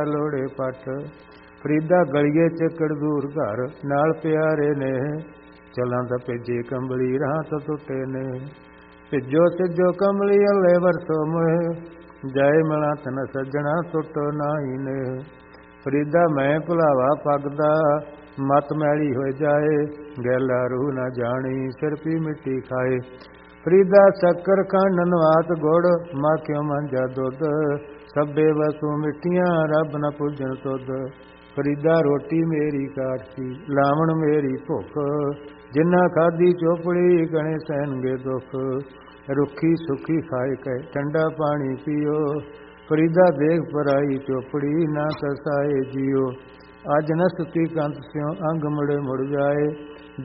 ਲੋੜੇ ਪੱਟ। ਫਰੀਦਾ ਗਲੀਏ ਚੱਕੜ ਦੂਰ ਘਰ, ਨਾਲ ਪਿਆਰੇ ਨੇ, ਚਲਾਂ ਤਾਂ ਭੇਜੇ ਕੰਬਲੀ ਰਾਹ ਤੋਂ ਟੁੱਟੇ ਨੇ। ਭਿੱਜੋ ਸਿੱਜੋ ਕੰਬਲੀ ਅੱਲੇ ਵਰਸੋ ਮੋਏ, ਜਾਏ ਮਿਲਾਂ ਤਨ ਸੱਜਣਾ ਟੁੱਟੋ ਨਾਹੀ ਨੇ। ਫਰੀਦਾ ਮੈਂ ਭੁਲਾਵਾ ਪੱਗਦਾ, ਮਤ ਮੈਲੀ ਹੋ ਜਾਏ, ਗੈਲਾ ਰੂਹ ਨਾ ਜਾਣੀ, ਸਿਰ ਪੀ ਮਿੱਟੀ ਖਾਏ। ਫਰੀਦਾ ਸ਼ੱਕਰ ਖੰਡ ਨਵਾਤ ਗੁੜ, ਮਾਖਿਓ ਮਾਂਜਾ ਦੁੱਧ, ਸਭੇ ਵਸੂ ਮਿੱਠੀਆਂ ਰੱਬ ਨ ਪੂਜਣ ਤੁਧ। ਫਰੀਦਾ ਰੋਟੀ ਮੇਰੀ ਕਾਟਤੀ, ਲਾਵਣ ਮੇਰੀ ਭੁੱਖ, ਜਿੰਨਾ ਖਾਧੀ ਚੋਪੜੀ ਗਣੇ ਸਹਿਣਗੇ ਦੁੱਖ। ਰੁੱਖੀ ਸੁੱਖੀ ਖਾਏ ਕਹੇ ਠੰਡਾ ਪਾਣੀ ਪੀਓ, ਫਰੀਦਾ ਦੇਖ ਪਰਾਈ ਚੋਪੜੀ ਨਾ ਤਸਾਏ ਜੀਓ। ਅੱਜ ਨ ਸੁੱਤੀ ਕੰਤ ਸਿਉ ਅੰਗ ਮੁੜੇ ਮੁੜ ਜਾਏ,